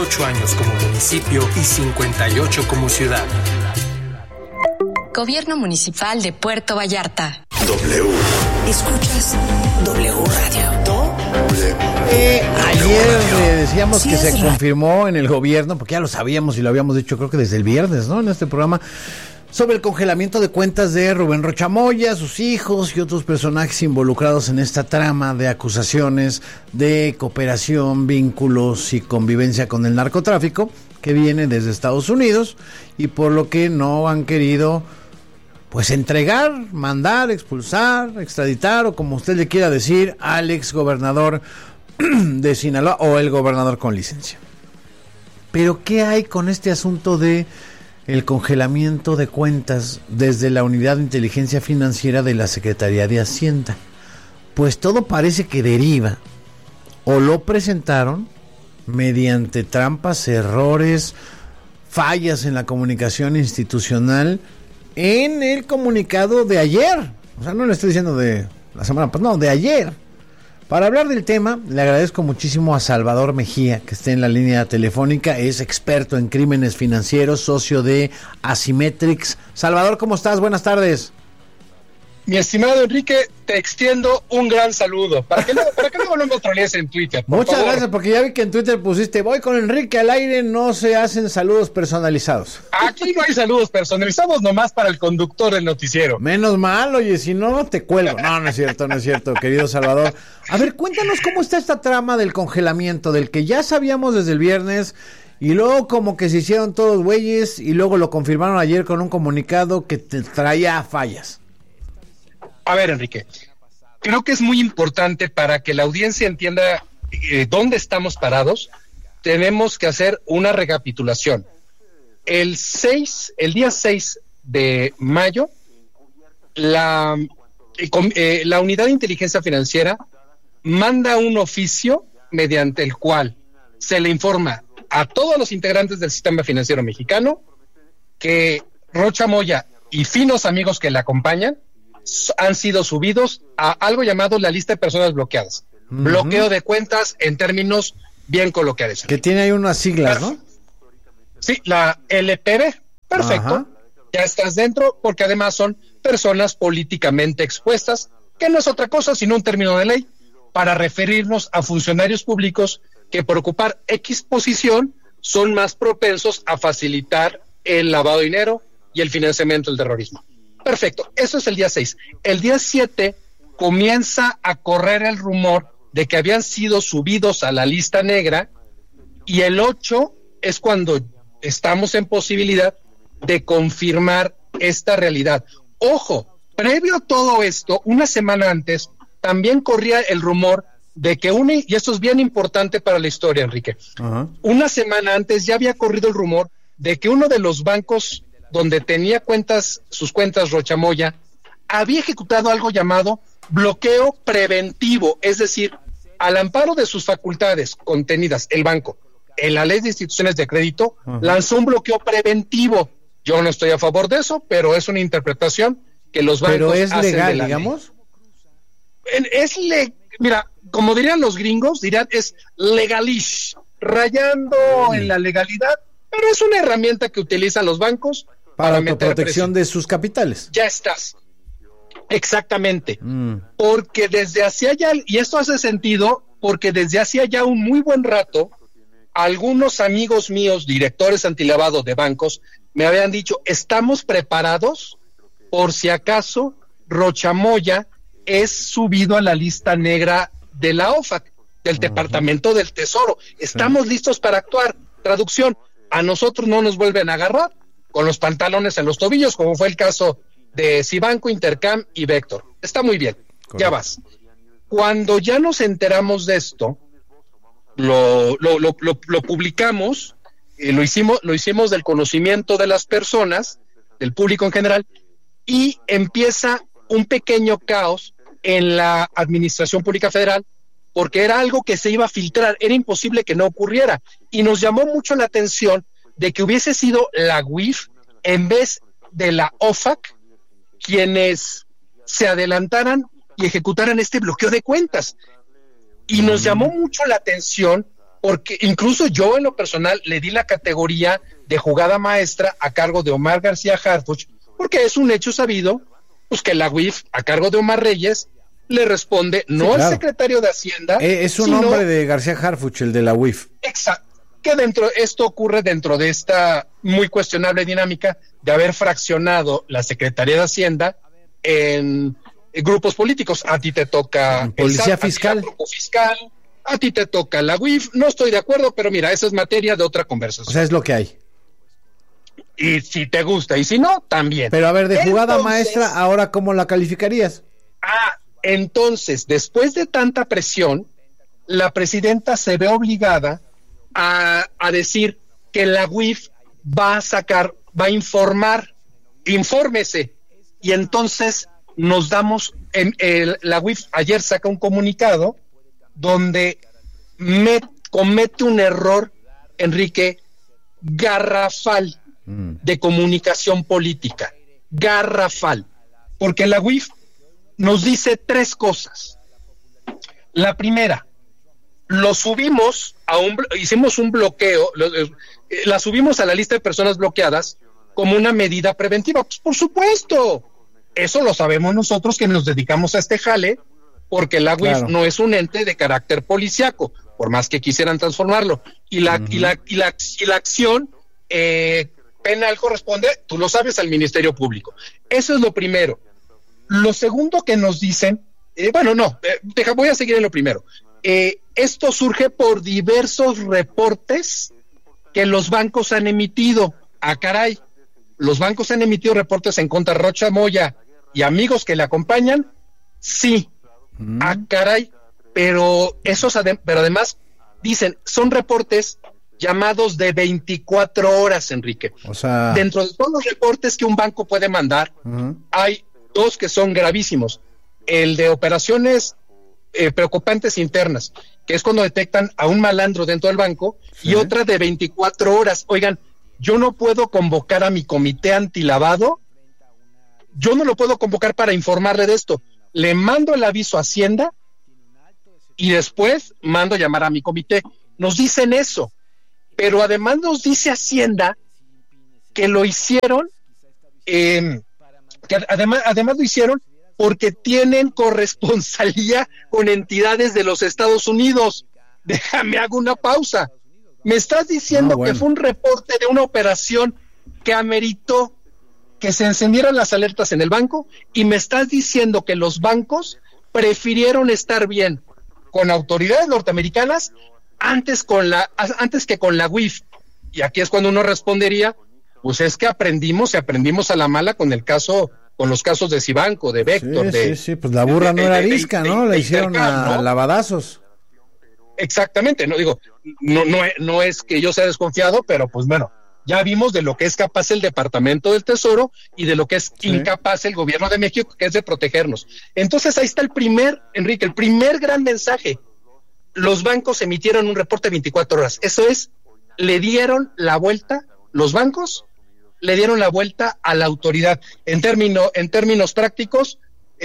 48 años como municipio y 58 como ciudad. Gobierno Municipal de Puerto Vallarta. W. Escuchas W Radio. Ayer decíamos que se confirmó en el gobierno, porque ya lo sabíamos y lo habíamos dicho creo que desde el viernes, ¿no? En este programa, sobre el congelamiento de cuentas de Rubén Rocha Moya, sus hijos y otros personajes involucrados en esta trama de acusaciones de cooperación, vínculos y convivencia con el narcotráfico que viene desde Estados Unidos y por lo que no han querido pues entregar, mandar, expulsar, extraditar o como usted le quiera decir al ex gobernador de Sinaloa o el gobernador con licencia. Pero ¿qué hay con este asunto de el congelamiento de cuentas desde la Unidad de Inteligencia Financiera de la Secretaría de Hacienda? Pues todo parece que deriva o lo presentaron mediante trampas, errores, fallas en la comunicación institucional en el comunicado de ayer. O sea, no le estoy diciendo de la semana pasada, no, de ayer. Para hablar del tema, le agradezco muchísimo a Salvador Mejía, que esté en la línea telefónica, es experto en crímenes financieros, socio de Asimetrix. Salvador, ¿cómo estás? Buenas tardes. Mi estimado Enrique, te extiendo un gran saludo. ¿Para que luego no me trolees en Twitter? Muchas favor. Gracias, porque ya vi que en Twitter pusiste, voy con Enrique al aire, no se hacen saludos personalizados. Aquí no hay saludos personalizados, nomás para el conductor del noticiero. Menos mal, oye, si no, te cuelgo. No es cierto, querido Salvador. A ver, cuéntanos cómo está esta trama del congelamiento, del que ya sabíamos desde el viernes, y luego como que se hicieron todos güeyes, y luego lo confirmaron ayer con un comunicado que te traía fallas. A ver, Enrique, creo que es muy importante para que la audiencia entienda dónde estamos parados. Tenemos que hacer una recapitulación. El día 6 de mayo, la Unidad de Inteligencia Financiera manda un oficio mediante el cual se le informa a todos los integrantes del sistema financiero mexicano que Rocha Moya y finos amigos que le acompañan han sido subidos a algo llamado la lista de personas bloqueadas. Uh-huh. Bloqueo de cuentas en términos bien coloquiales. Que tiene ahí unas siglas, ¿no? Sí, la LPB. Perfecto. Uh-huh. Ya estás dentro porque además son personas políticamente expuestas, que no es otra cosa sino un término de ley para referirnos a funcionarios públicos que por ocupar X posición son más propensos a facilitar el lavado de dinero y el financiamiento del terrorismo. Perfecto, eso es el día 6. El día 7 comienza a correr el rumor de que habían sido subidos a la lista negra y el 8 es cuando estamos en posibilidad de confirmar esta realidad. Ojo, previo a todo esto, una semana antes, también corría el rumor de que y esto es bien importante para la historia, Enrique, uh-huh. Una semana antes ya había corrido el rumor de que uno de los bancos donde tenía sus cuentas Rocha Moya, había ejecutado algo llamado bloqueo preventivo, es decir, al amparo de sus facultades contenidas, el banco, en la ley de instituciones de crédito, uh-huh. Lanzó un bloqueo preventivo. Yo no estoy a favor de eso, pero es una interpretación que los bancos ¿pero es hacen legal, de la digamos? Mira, como dirían los gringos, es legalish, rayando en la legalidad, pero es una herramienta que utilizan los bancos para la protección de sus capitales. Ya estás. Exactamente. Porque desde hacía ya, y esto hace sentido, porque desde hacía ya un muy buen rato, algunos amigos míos, directores antilavado de bancos, me habían dicho, estamos preparados por si acaso Rocha Moya es subido a la lista negra de la OFAC, del uh-huh. Departamento del Tesoro. Estamos listos para actuar. Traducción, a nosotros no nos vuelven a agarrar con los pantalones en los tobillos, como fue el caso de Cibanco, Intercam y Vector. Está muy bien, correcto. Ya vas. Cuando ya nos enteramos de esto, lo publicamos, lo hicimos del conocimiento de las personas, del público en general, y empieza un pequeño caos en la Administración Pública Federal, porque era algo que se iba a filtrar, era imposible que no ocurriera, y nos llamó mucho la atención de que hubiese sido la UIF en vez de la OFAC quienes se adelantaran y ejecutaran este bloqueo de cuentas. Y nos llamó mucho la atención porque incluso yo en lo personal le di la categoría de jugada maestra a cargo de Omar García Harfuch, porque es un hecho sabido, pues que la UIF a cargo de Omar Reyes le responde no al secretario de Hacienda. Es un nombre de García Harfuch, el de la UIF. Exacto. Que esto ocurre dentro de esta muy cuestionable dinámica de haber fraccionado la Secretaría de Hacienda en grupos políticos. A ti te toca Policía Fiscal. A ti te toca la UIF. No estoy de acuerdo, pero mira, esa es materia de otra conversación. O sea, es lo que hay. Y si te gusta, y si no, también. Pero a ver, de jugada maestra, ¿ahora cómo la calificarías? Entonces, después de tanta presión, la presidenta se ve obligada a decir que la UIF va a informar, infórmese, y entonces nos damos, la UIF ayer saca un comunicado donde comete un error, Enrique, garrafal de comunicación política, garrafal, porque la UIF nos dice tres cosas. La primera, lo subimos hicimos un bloqueo, la subimos a la lista de personas bloqueadas como una medida preventiva. Pues por supuesto, eso lo sabemos nosotros que nos dedicamos a este jale, porque la UIF no es un ente de carácter policiaco, por más que quisieran transformarlo. Y la acción penal corresponde, tú lo sabes, al Ministerio Público. Eso es lo primero. Lo segundo que nos dicen, voy a seguir en lo primero. Esto surge por diversos reportes que los bancos han emitido. Caray, los bancos han emitido reportes en contra de Rocha Moya y amigos que le acompañan. Sí, caray, pero además dicen, son reportes llamados de 24 horas, Enrique. O sea, dentro de todos los reportes que un banco puede mandar, hay dos que son gravísimos. El de operaciones preocupantes internas, que es cuando detectan a un malandro dentro del banco, y otra de 24 horas. Oigan, yo no puedo convocar a mi comité antilavado, yo no lo puedo convocar para informarle de esto. Le mando el aviso a Hacienda y después mando a llamar a mi comité. Nos dicen eso, pero además nos dice Hacienda que lo hicieron, que además lo hicieron porque tienen corresponsalía con entidades de los Estados Unidos. Déjame hago una pausa. Me estás diciendo que fue un reporte de una operación que ameritó que se encendieran las alertas en el banco, y me estás diciendo que los bancos prefirieron estar bien con autoridades norteamericanas antes que con la UIF. Y aquí es cuando uno respondería, pues es que aprendimos a la mala con los casos de Cibanco, de Vector. Sí, pues la burra no era arisca, ¿no? La hicieron a lavadazos. Exactamente, no es que yo sea desconfiado, pero pues bueno, ya vimos de lo que es capaz el Departamento del Tesoro y de lo que es incapaz el gobierno de México, que es de protegernos. Entonces ahí está el primer gran mensaje. Los bancos emitieron un reporte de 24 horas. Eso es, le dieron la vuelta, los bancos le dieron la vuelta a la autoridad. En términos prácticos,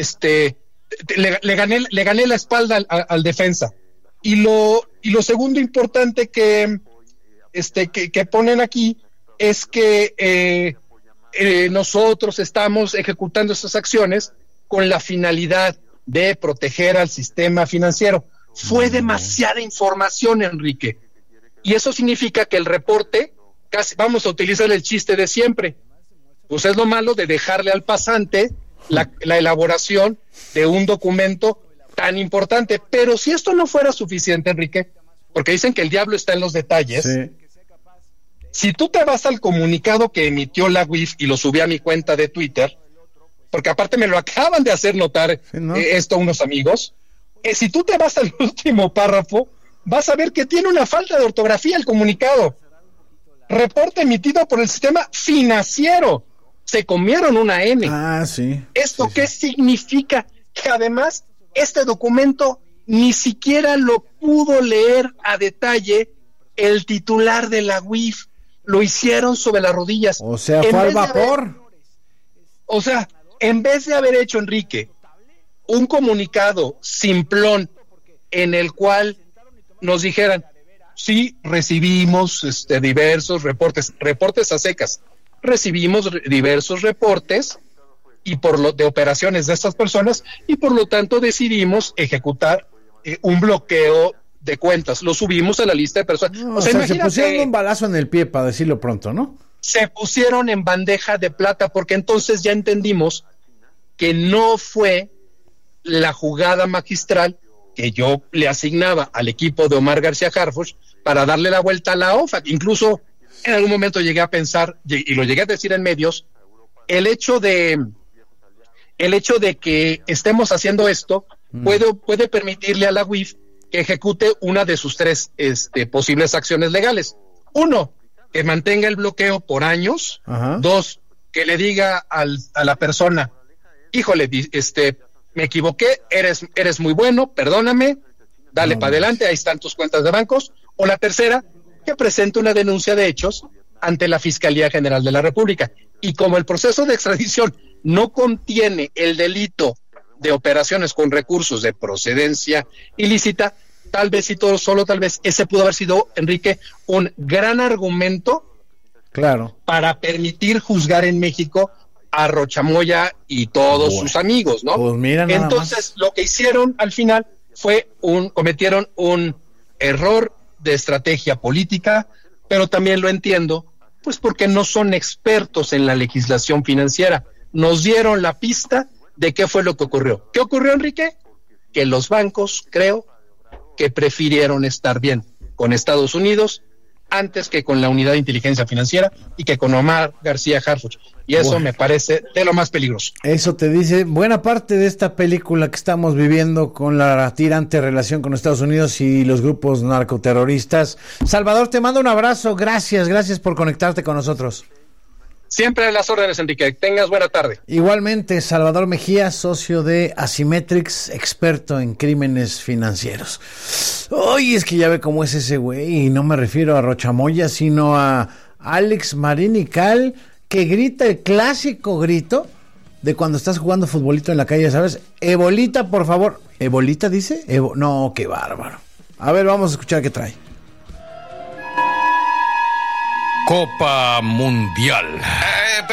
le gané la espalda al defensa. Y lo segundo importante que ponen aquí es que nosotros estamos ejecutando estas acciones con la finalidad de proteger al sistema financiero. Fue demasiada información, Enrique, y eso significa que el reporte, casi vamos a utilizar el chiste de siempre, pues es lo malo de dejarle al pasante la elaboración de un documento tan importante. Pero si esto no fuera suficiente, Enrique, porque dicen que el diablo está en los detalles, si tú te vas al comunicado que emitió la UIF, y lo subí a mi cuenta de Twitter, porque aparte me lo acaban de hacer notar esto unos amigos, si tú te vas al último párrafo, vas a ver que tiene una falta de ortografía el comunicado. Reporte emitido por el sistema financiero. Se comieron una N. ¿Esto qué significa? Que además este documento ni siquiera lo pudo leer a detalle el titular de la UIF. Lo hicieron sobre las rodillas. O sea, fue al vapor. En vez de haber hecho, Enrique, un comunicado simplón en el cual nos dijeran, sí recibimos diversos reportes a secas. Recibimos diversos reportes y de operaciones de estas personas, y por lo tanto decidimos ejecutar un bloqueo de cuentas. Lo subimos a la lista de personas. No, o sea, se pusieron un balazo en el pie, para decirlo pronto, ¿no? Se pusieron en bandeja de plata, porque entonces ya entendimos que no fue la jugada magistral que yo le asignaba al equipo de Omar García Harfuch para darle la vuelta a la OFAC. Incluso en algún momento llegué a pensar, y lo llegué a decir en medios, el hecho de que estemos haciendo esto puede permitirle a la UIF que ejecute una de sus 3 posibles acciones legales. 1, que mantenga el bloqueo por años. Ajá. 2, que le diga a la persona, híjole, me equivoqué, eres muy bueno, perdóname, dale para adelante, ahí están tus cuentas de bancos. O la tercera, que presente una denuncia de hechos ante la Fiscalía General de la República. Y como el proceso de extradición no contiene el delito de operaciones con recursos de procedencia ilícita, tal vez ese pudo haber sido, Enrique, un gran argumento, claro, para permitir juzgar en México a Rochamoya y todos sus amigos, ¿no? Pues mira, entonces lo que hicieron al final fue cometieron un error de estrategia política, pero también lo entiendo, pues porque no son expertos en la legislación financiera. Nos dieron la pista de qué fue lo que ocurrió. ¿Qué ocurrió, Enrique? Que los bancos, creo, que prefirieron estar bien con Estados Unidos antes que con la Unidad de Inteligencia Financiera y que con Omar García Harfuch. Y eso me parece de lo más peligroso. Eso te dice buena parte de esta película que estamos viviendo con la tirante relación con Estados Unidos y los grupos narcoterroristas. Salvador, te mando un abrazo. Gracias por conectarte con nosotros. Siempre a las órdenes, Enrique. Tengas buena tarde. Igualmente, Salvador Mejía, socio de Asymmetrics, experto en crímenes financieros. Oye, es que ya ve cómo es ese güey, y no me refiero a Rochamoya, sino a Alex Marín Cal, que grita el clásico grito de cuando estás jugando futbolito en la calle, ¿sabes? Ebolita, por favor. ¿Ebolita dice? No, qué bárbaro. A ver, vamos a escuchar qué trae. Copa Mundial.